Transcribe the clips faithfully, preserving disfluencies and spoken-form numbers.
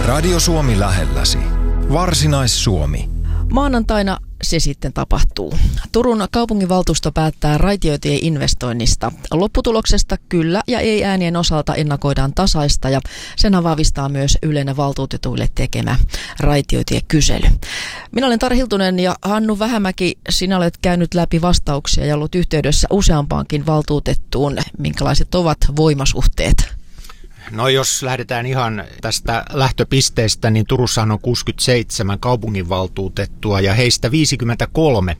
Radio Suomi lähelläsi. Varsinais-Suomi. Maanantaina se sitten tapahtuu. Turun kaupunginvaltuusto päättää raitiotieinvestoinnista. Lopputuloksesta kyllä ja ei äänien osalta ennakoidaan tasaista ja sen vahvistaa myös Ylen valtuutetuille tekemä raitiotiekysely. Minä olen Tarja Hiltunen ja Hannu Vähämäki, sinä olet käynyt läpi vastauksia ja ollut yhteydessä useampaankin valtuutettuun. Minkälaiset ovat voimasuhteet? No jos lähdetään ihan tästä lähtöpisteestä, niin Turussahan on kuusikymmentäseitsemän kaupunginvaltuutettua ja heistä viisikymmentäkolme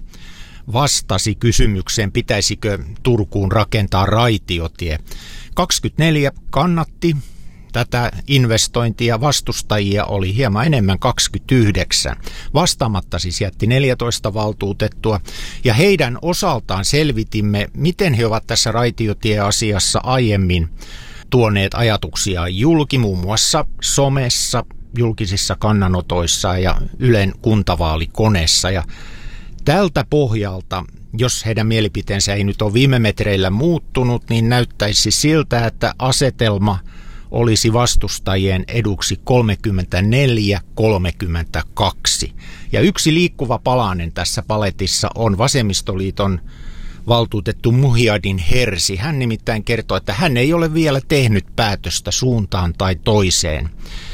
vastasi kysymykseen, pitäisikö Turkuun rakentaa raitiotie. kaksikymmentäneljä kannatti tätä investointia, vastustajia oli hieman enemmän kaksikymmentäyhdeksän. Vastaamatta siis jätti neljätoista valtuutettua ja heidän osaltaan selvitimme, miten he ovat tässä raitiotieasiassa aiemmin tuoneet ajatuksia julki muun muassa somessa, julkisissa kannanotoissa ja Ylen kuntavaalikoneessa. Ja tältä pohjalta, jos heidän mielipiteensä ei nyt ole viime metreillä muuttunut, niin näyttäisi siltä, että asetelma olisi vastustajien eduksi kolmekymmentäneljä kolmekymmentäkaksi. Ja yksi liikkuva palanen tässä paletissa on Vasemmistoliiton valtuutettu Muhiadin Hersi. Hän nimittäin kertoo, että hän ei ole vielä tehnyt päätöstä suuntaan tai toiseen.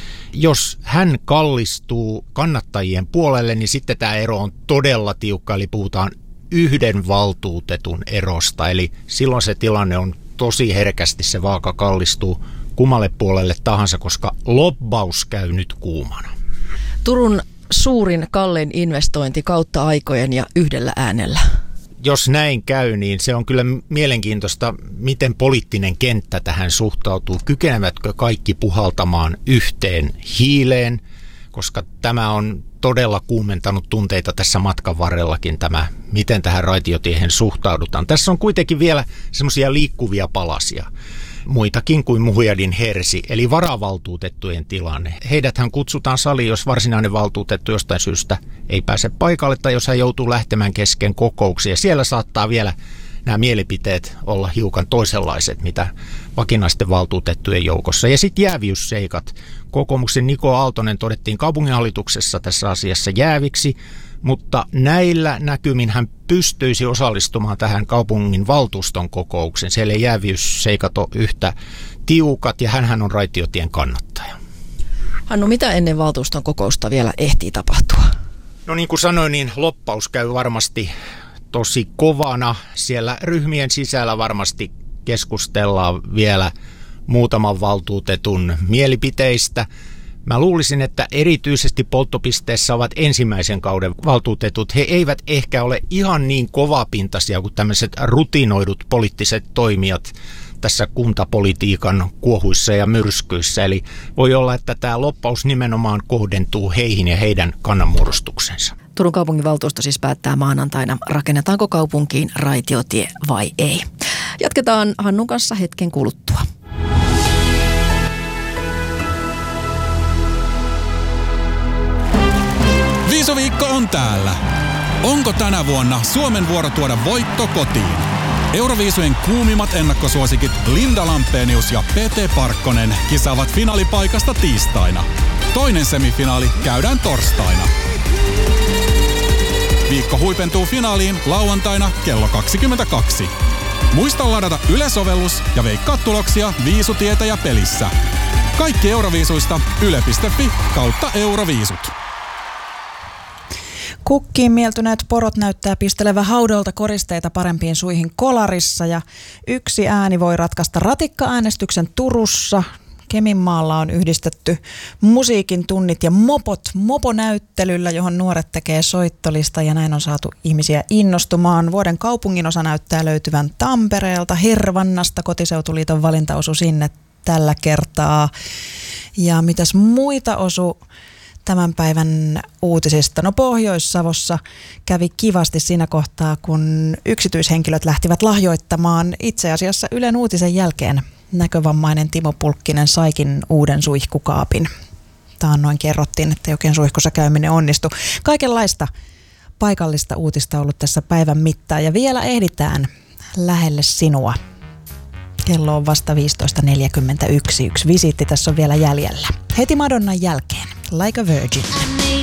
Jos hän kallistuu kannattajien puolelle, niin sitten tämä ero on todella tiukka, eli puhutaan yhden valtuutetun erosta. Eli silloin se tilanne on tosi herkästi, se vaaka kallistuu kummalle puolelle tahansa, koska lobbaus käy nyt kuumana. Turun suurin kallein investointi kautta aikojen ja yhdellä äänellä. Jos näin käy, niin se on kyllä mielenkiintoista, miten poliittinen kenttä tähän suhtautuu. Kykenevätkö kaikki puhaltamaan yhteen hiileen, koska tämä on todella kuumentanut tunteita tässä matkan varrellakin, tämä, miten tähän raitiotiehen suhtaudutaan. Tässä on kuitenkin vielä semmoisia liikkuvia palasia, muitakin kuin Muhiadin Hersi, eli varavaltuutettujen tilanne. Heidäthän kutsutaan saliin, jos varsinainen valtuutettu jostain syystä ei pääse paikalle tai jos hän joutuu lähtemään kesken kokouksia. Siellä saattaa vielä nämä mielipiteet olla hiukan toisenlaiset, mitä vakinaisten valtuutettujen joukossa. Ja sitten jääviysseikat. Kokoomuksen Niko Aaltonen todettiin kaupunginhallituksessa tässä asiassa jääviksi, mutta näillä näkymin hän pystyisi osallistumaan tähän kaupungin valtuuston kokoukseen. Siellä ei jäävyysseikat ole yhtä tiukat ja hänhän on raitiotien kannattaja. Hannu, mitä ennen valtuuston kokousta vielä ehtii tapahtua? No niin kuin sanoin, niin loppaus käy varmasti tosi kovana. Siellä ryhmien sisällä varmasti keskustellaan vielä muutaman valtuutetun mielipiteistä. Mä luulisin, että erityisesti polttopisteessä ovat ensimmäisen kauden valtuutetut. He eivät ehkä ole ihan niin kovapintaisia kuin tämmöiset rutinoidut poliittiset toimijat tässä kuntapolitiikan kuohuissa ja myrskyissä. Eli voi olla, että tämä loppaus nimenomaan kohdentuu heihin ja heidän kannanmuodostuksensa. Turun kaupunginvaltuusto siis päättää maanantaina, rakennetaanko kaupunkiin raitiotie vai ei. Jatketaan Hannun kanssa hetken kuluttua. Viisuviikko on täällä. Onko tänä vuonna Suomen vuoro tuoda voitto kotiin? Euroviisujen kuumimmat ennakkosuosikit Linda Lampenius ja Pete Parkkonen kisaavat finaalipaikasta tiistaina. Toinen semifinaali käydään torstaina. Viikko huipentuu finaaliin lauantaina kello kaksikymmentäkaksi. Muista ladata Yle-sovellus ja veikkaa tuloksia Viisutietä ja pelissä. Kaikki Euroviisuista yle piste fi kautta Euroviisut. Kukkiin mieltyneet porot näyttää pistelevä haudolta koristeita parempiin suihin kolarissa ja yksi ääni voi ratkaista ratikka-äänestyksen Turussa. Keminmaalla on yhdistetty musiikin tunnit ja mopot moponäyttelyllä, johon nuoret tekee soittolista ja näin on saatu ihmisiä innostumaan. Vuoden kaupunginosa näyttää löytyvän Tampereelta, Hervannasta, Kotiseutuliiton valinta osui sinne tällä kertaa. Ja mitäs muita osui tämän päivän uutisista? No Pohjois-Savossa kävi kivasti siinä kohtaa, kun yksityishenkilöt lähtivät lahjoittamaan itse asiassa Ylen uutisen jälkeen. Näkövammainen Timo Pulkkinen saikin uuden suihkukaapin. Taannoin kerrottiin, että jokin suihkussa käyminen onnistui. Kaikenlaista paikallista uutista on ollut tässä päivän mittaan ja vielä ehditään lähelle sinua. Kello on vasta viisitoista neljäkymmentäyksi. Yksi visiitti tässä on vielä jäljellä. Heti Madonnan jälkeen. Like a Virgin. I made